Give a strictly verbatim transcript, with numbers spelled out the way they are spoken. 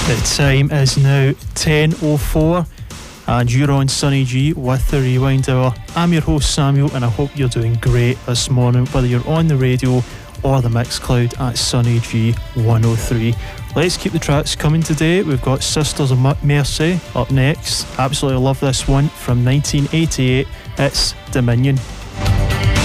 The time is now ten oh four and you're on Sunny G with the Rewind Hour. I'm your host Samuel and I hope you're doing great this morning, whether you're on the radio or the Mixcloud at Sunny G one oh three. Let's keep the tracks coming today. We've got Sisters of Mercy up next. Absolutely love this one from nineteen eighty-eight. It's Dominion.